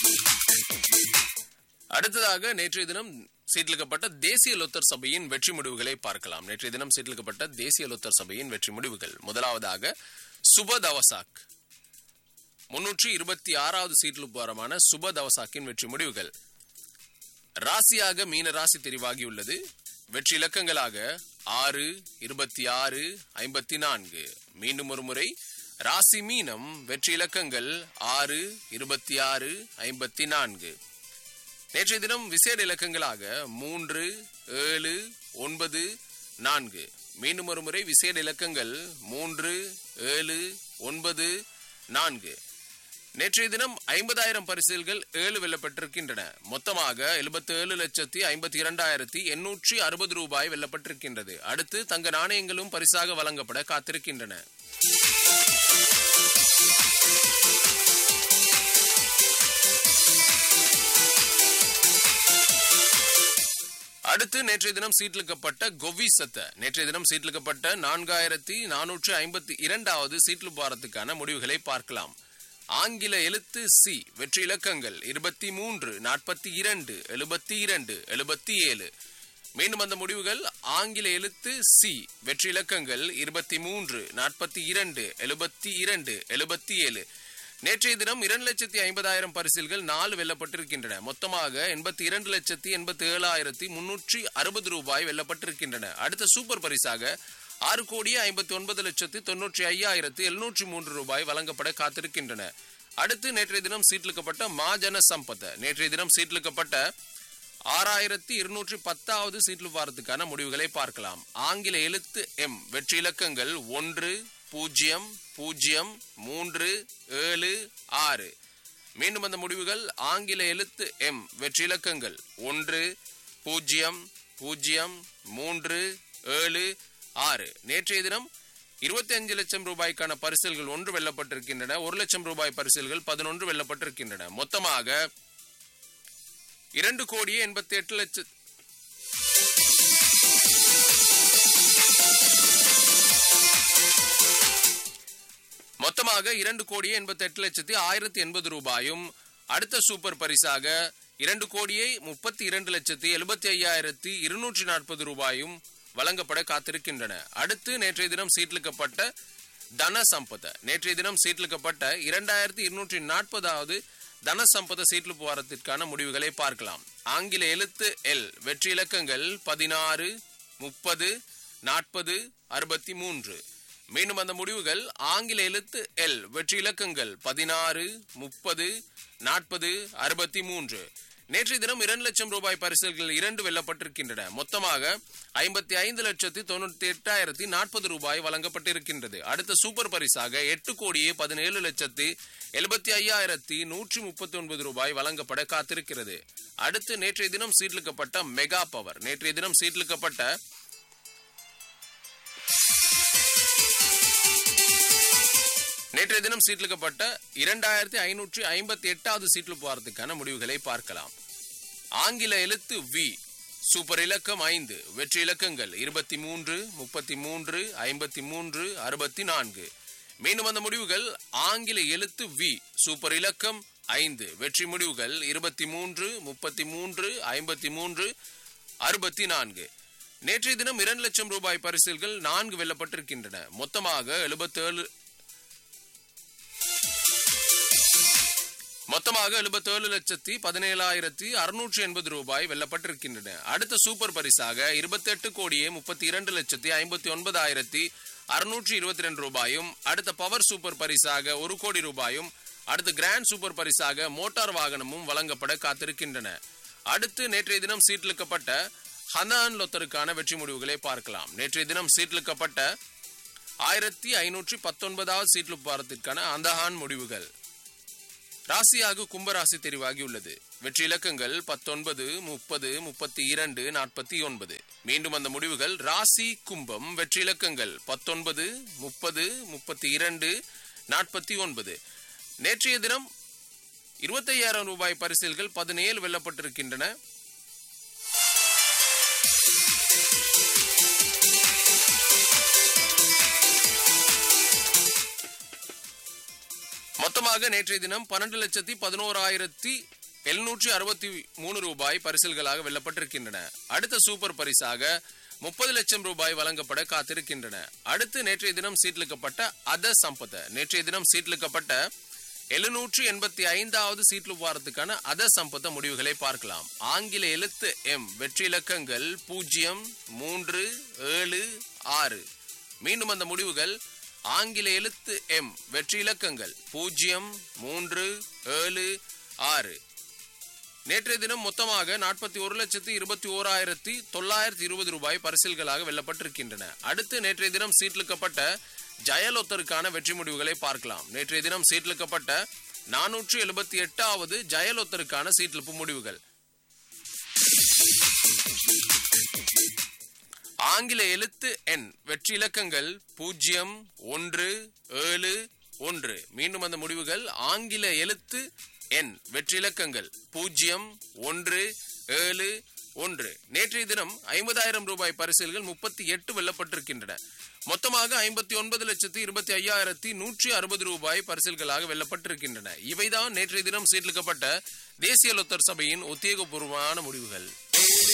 அடுத்ததாக நேற்றைய தினம் சீட்டிலிக்கப்பட்ட தேசிய லொத்தர் சபையின் வெற்றி முடிவுகளை பார்க்கலாம். நேற்றைய தினம் சீட்டிலிக்கப்பட்ட தேசிய லொத்தர் சபையின் வெற்றி முடிவுகள். முதலாவதாக சுபதவசாக் 326வது சீட்டிலுப்பாரமான சுபதவசாக்கின் வெற்றி முடிவுகள். ராசியாக மீன ராசி தெரிவாகியுள்ளது. வெற்றி இலக்கங்களாக 6, 26, 54. மீண்டும் ஒரு முறை ராசி மீனம். வெற்றி இலக்கங்கள் 6, 26, 54. நேற்றைய தினம் விசேட இலக்கங்களாக 3, 7, 9, 4. மீண்டும் ஒரு முறை விசேட இலக்கங்கள் 3, 7, 9, 4. நேற்றைய தினம் 50,000 பரிசில்கள் 7 வெல்லப்பட்டிருக்கின்றன. மொத்தமாக 77,52,860 ரூபாய் வெல்லப்பட்டிருக்கின்றது. அடுத்து தங்க நாணயங்களும் பரிசாக வழங்கப்பட காத்திருக்கின்றன. அடுத்து நேற்றைய தினம் சீட்டிலிக்கப்பட்ட கொவிசத்த. நேற்றைய தினம் சீட்டிலிக்கப்பட்ட 4452வது சீட்லுப்பாரத்துக்கான முடிவுகளை பார்க்கலாம். ஆங்கில எழுத்து சி. வெற்றி இலக்கங்கள் 23, 42, 72, 77. மீண்டும் அந்த முடிவுகள் ஆங்கில எழுத்து சி. வெற்றி இலக்கங்கள் 23, 42, 72, 77. நேற்றைய தினம் 2,50,000 பரிசில்கள் 4 வெல்லப்பட்டிருக்கின்றன. மொத்தமாக 82,87,360 ரூபாய் வெல்லப்பட்டிருக்கின்றன. அடுத்த சூப்பர் பரிசாக 6,59,95,703 ரூபாய் வழங்கப்பட காத்திருக்கின்றன. அடுத்து நேற்றைய தினம் சீட்டிலிக்கப்பட்ட மாஜன சம்பத். நேற்றைய தினம் சீட்டிலிக்கப்பட்ட 6,210வது சீட்லுப்பாரத்துக்கான முடிவுகளை பார்க்கலாம். ஆங்கில எழுத்து எம். வெற்றி இலக்கங்கள் 1, 0, 0, 3, 7, 6. மீண்டும் அந்த முடிவுகள் ஆங்கில எழுத்து எம். வெற்றி இலக்கங்கள் 1, 0, 0, 3, 7, 6. நேற்றைய தினம் 25 லட்சம் ரூபாய்க்கான பரிசில்கள் 1 வெல்லப்பட்டிருக்கின்றன. 1 லட்சம் ரூபாய் பரிசில்கள் 11 வெல்லப்பட்டிருக்கின்றன. மொத்தமாக 2,88,00,000 மொத்தமாக 2,88,180 ரூபாயும். அடுத்த சூப்பர் பரிசாக 2,32,75,240 ரூபாயும் வழங்கப்பட காத்திருக்கின்றன. அடுத்து நேற்றைய தினம் சீட்டிலிக்கப்பட்ட தன சம்பத. நேற்றைய தினம் சீட்டிலிக்கப்பட்ட 2,240வது தன சம்பத சீட்லுப்பாரத்திற்கான முடிவுகளை பார்க்கலாம். ஆங்கில எழுத்து எல். வெற்றி இலக்கங்கள் 16, 30, 40, 63. மீண்டும் அந்த முடிவுகள் ஆங்கில எழுத்து எல். வெற்றி இலக்கங்கள் 16, 30, 40, 63. நேற்றைய தினம் 2 லட்சம் ரூபாய் பரிசுகள் 2 வெல்லப்பட்டிருக்கின்றன. மொத்தமாக 55,98,040 ரூபாய் வழங்கப்பட்டிருக்கின்றது. அடுத்த சூப்பர் பரிசாக 8,17,75,139 ரூபாய் வழங்கப்பட காத்திருக்கிறது. அடுத்து நேற்றைய தினம் சீட்லிக்கப்பட்ட மெகா பவர். நேற்றைய தினம் சீட்லிக்கப்பட்ட 2,558வது சீட்லுப்பாரத்துக்கான முடிவுகளை பார்க்கலாம். ஆங்கில எழுத்து வி. சூப்பர் இலக்கம் 5. வெற்றி இலக்கங்கள் 23, 33, 53, 64. மீண்டும் அந்த முடிவுகள் ஆங்கில எழுத்து வி. சூப்பர் இலக்கம் 5. வெற்றி முடிவுகள் 23, 33, 53, 64. நேற்றைய தினம் 2 லட்சம் ரூபாய் பரிசில்கள் 4 வெல்லப்பட்டிருக்கின்றன. மொத்தமாக 77,17,680 ரூபாய் வெல்லப்பட்டிருக்கின்றன. அடுத்த சூப்பர் பரிசாக 28,32,59,622 ரூபாயும், அடுத்த பவர் சூப்பர் பரிசாக 1 கோடி ரூபாயும், அடுத்த கிராண்ட் சூப்பர் பரிசாக மோட்டார் வாகனமும் வழங்கப்பட காத்திருக்கின்றன. அடுத்து நேற்றைய தினம் சீட்லிக்கப்பட்ட ஹனான் லொத்தருக்கான வெற்றி முடிவுகளை பார்க்கலாம். நேற்றைய தினம் சீட்லிக்கப்பட்ட 1519வது சீட்லுப்பாரத்திற்கான அந்தஹான் முடிவுகள். ராசியாக கும்பராசி தெரிவாகியுள்ளது. வெற்றி இலக்கங்கள் 19, 30, 32, 49. மீண்டும் அந்த முடிவுகள் ராசி கும்பம். வெற்றி இலக்கங்கள் 19, 30, 32, 49. நேற்றைய தினம் 25,000 ரூபாய் பரிசில்கள் 17 வெல்லப்பட்டிருக்கின்றன. மொத்தமாக மொத்தமாக நேற்றைய தினம் 12,11,763 ரூபாய் பரிசில்களாக வெல்லப்பட்டிருக்கின்றன. அடுத்த சூப்பர் பரிசாக 30 லட்சம் ரூபாய் வழங்கப்பட காத்திருக்கின்றன. அடுத்து நேற்றைய தினம் சீட்லிக்கப்பட்ட அத சம்பத நேற்றைய தினம் சீட்லிக்கப்பட்ட 785வது சீட்லு வாரத்துக்கான அத சம்பத முடிவுகளை பார்க்கலாம். ஆங்கில எழுத்து எம் வெற்றி இலக்கங்கள் 0, 3, 7, 6. மீண்டும் அந்த முடிவுகள் ஆங்கில எழுத்து எம் வெற்றி இலக்கங்கள் 0, 3, 7, 6. நேற்றைய தினம் மொத்தமாக 41,21,920 ரூபாய் பரிசில்களாக வெல்லப்பட்டிருக்கின்றன. அடுத்து நேற்றைய தினம் சீட்லிக்கப்பட்ட ஜெயலொத்தருக்கான வெற்றி முடிவுகளை பார்க்கலாம். நேற்றைய தினம் சீட்லிக்கப்பட்ட 478வது ஜெயலொத்தருக்கான சீட்லிப்பு முடிவுகள். ஆங்கில எழுத்து எண் வெற்றி இலக்கங்கள் 0, 1, 7, 1. மீண்டும் அந்த முடிவுகள் ஆங்கில எழுத்து எண் வெற்றி இலக்கங்கள் 0, 1, 7, 1. நேற்றைய தினம் 50,000 ரூபாய் பரிசில்கள் 38 வெல்லப்பட்டிருக்கின்றன. மொத்தமாக 59,25,160 ரூபாய் பரிசில்களாக வெல்லப்பட்டிருக்கின்றன. இவைதான் நேற்றைய தினம் சீட்லிக்கப்பட்ட தேசிய லொத்தர் சபையின் உத்தியோகபூர்வமான முடிவுகள்.